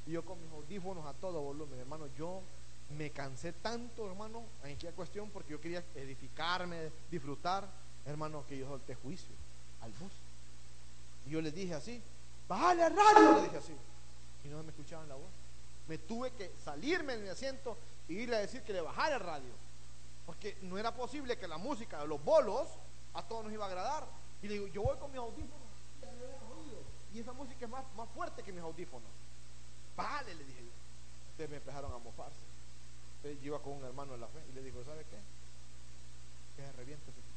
y yo con mis audífonos a todo volumen, hermano. Yo me cansé tanto, hermano, en aquella cuestión, porque yo quería edificarme, disfrutar, hermano, que yo solté juicio al bus. Y yo les dije así: bájale al radio, le dije así, y no me escuchaban la voz. Me tuve que salirme de mi asiento y irle a decir que le bajara el radio, porque no era posible que la música de los bolos a todos nos iba a agradar. Y le digo: yo voy con mis audífonos y esa música es más fuerte que mis audífonos. Vale, le dije yo. Ustedes me empezaron a mofarse. Entonces yo iba con un hermano de la fe y le digo: ¿sabe qué? Que se reviente ese tipo.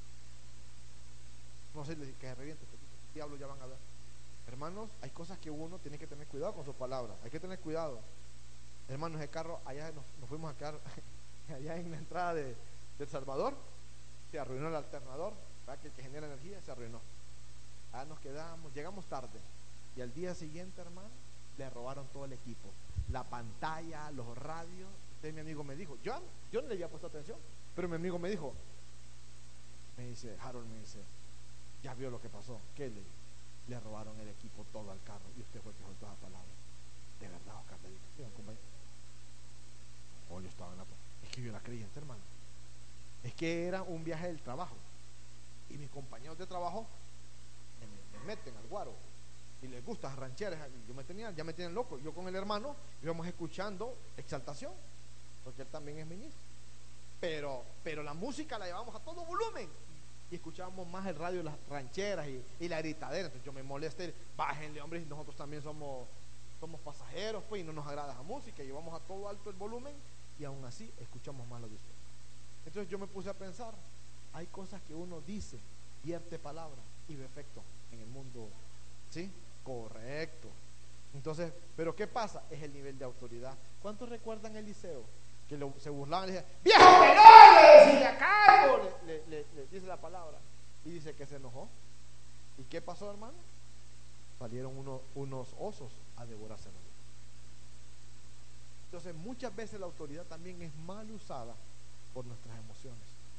No sé, le dije: que se reviente ese tipo. Diablo, ya van a ver. Hermanos, hay cosas que uno tiene que tener cuidado con sus palabras. Hay que tener cuidado. Hermanos, el carro, allá nos fuimos a quedar allá en la entrada de El Salvador. Se arruinó el alternador, ¿verdad? Que el que genera energía se arruinó. Allá nos quedamos, llegamos tarde. Y al día siguiente, hermano, le robaron todo el equipo, la pantalla, los radios. Entonces mi amigo me dijo, yo no le había puesto atención, pero mi amigo me dijo, me dice, Harold, me dice, ya vio lo que pasó. ¿Qué le? Le robaron el equipo todo al carro y usted fue el que soltó esa palabra. De verdad, Oscar, le digo, compañero. Oh, yo estaba en la... Es que yo era creyente, hermano. Es que era un viaje del trabajo y mis compañeros de trabajo me meten al guaro y les gusta las rancheras. Ya me tienen loco. Yo con el hermano íbamos escuchando exaltación, porque él también es ministro, pero la música la llevamos a todo volumen y escuchábamos más el radio de las rancheras y la gritadera. Entonces yo me molesté: bájenle, hombre, y nosotros también somos pasajeros, pues, y no nos agrada la música, y llevamos a todo alto el volumen y aún así escuchamos más lo de usted. Entonces yo me puse a pensar, hay cosas que uno dice, vierte palabra y ve efecto en el mundo. ¿Sí? Correcto. Entonces, ¿pero qué pasa? Es el nivel de autoridad. ¿Cuántos recuerdan Eliseo? Que se burlaban, le decían: ¡viejo pelón! Le decía: cargo, le dice la palabra. Y dice que se enojó. ¿Y qué pasó, hermano? Salieron unos osos a devorárselo. Entonces, muchas veces la autoridad también es mal usada por nuestras emociones,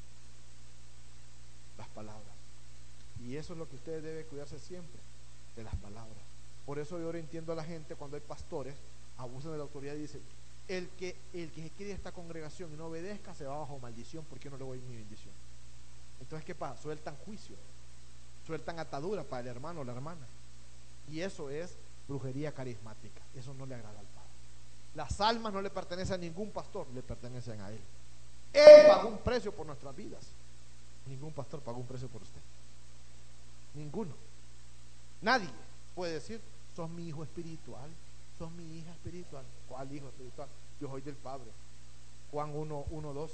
las palabras. Y eso es lo que ustedes deben cuidarse siempre, de las palabras. Por eso yo ahora entiendo a la gente cuando hay pastores abusan de la autoridad y dicen: el que se quede esta congregación y no obedezca se va bajo maldición, porque yo no le voy mi bendición. Entonces, ¿qué pasa? Sueltan juicio, sueltan atadura para el hermano o la hermana, y eso es brujería carismática. Eso no le agrada al Padre. Las almas no le pertenecen a ningún pastor, le pertenecen a Él. Él pagó un precio por nuestras vidas. Ningún pastor pagó un precio por usted. Ninguno. Nadie puede decir: sos mi hijo espiritual, sos mi hija espiritual. ¿Cuál hijo espiritual? Yo soy del Padre. Juan 1:12.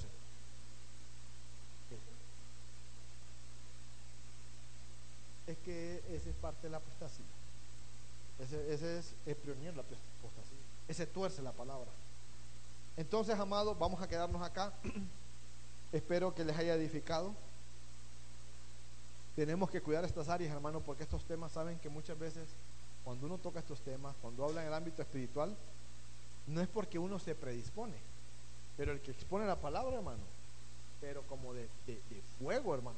Es que ese es parte de la apostasía. Ese es el pionero de la apostasía. Ese tuerce la palabra. Entonces, amados, vamos a quedarnos acá. Espero que les haya edificado. Tenemos que cuidar estas áreas, hermano, porque estos temas, saben que muchas veces cuando uno toca estos temas, cuando habla en el ámbito espiritual, no es porque uno se predispone, pero el que expone la palabra, hermano, pero como de fuego, hermano,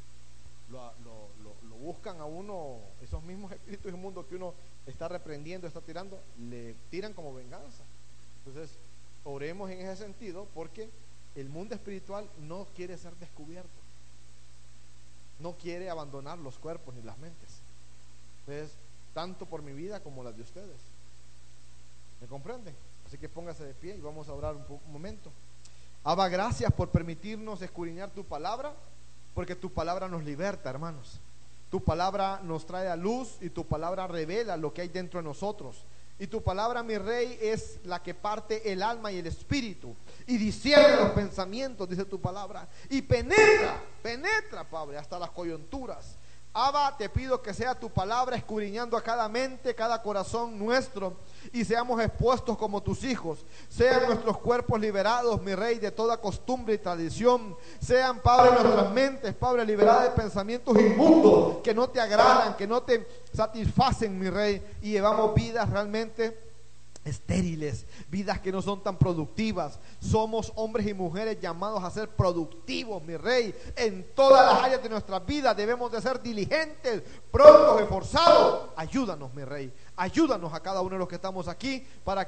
lo buscan a uno, esos mismos espíritus inmundos que uno está reprendiendo, está tirando, le tiran como venganza. Entonces, oremos en ese sentido, porque el mundo espiritual no quiere ser descubierto, no quiere abandonar los cuerpos ni las mentes. Entonces, tanto por mi vida como las de ustedes. ¿Me comprenden? Así que póngase de pie y vamos a orar un momento. Abba, gracias por permitirnos escudriñar tu palabra, porque tu palabra nos liberta, hermanos. Tu palabra nos trae a luz y tu palabra revela lo que hay dentro de nosotros. Y tu palabra, mi Rey, es la que parte el alma y el espíritu y discierne los pensamientos, dice tu palabra, y penetra, Padre, hasta las coyunturas. Abba, te pido que sea tu palabra escudriñando a cada mente, cada corazón nuestro, y seamos expuestos como tus hijos. Sean nuestros cuerpos liberados, mi Rey, de toda costumbre y tradición. Sean, Padre, nuestras mentes, Padre, liberadas de pensamientos inmundos que no te agradan, que no te satisfacen, mi Rey, y llevamos vidas realmente estériles, vidas que no son tan productivas. Somos hombres y mujeres llamados a ser productivos, mi Rey. En todas las áreas de nuestra vida debemos de ser diligentes, prontos, esforzados. Ayúdanos, mi Rey, ayúdanos a cada uno de los que estamos aquí para que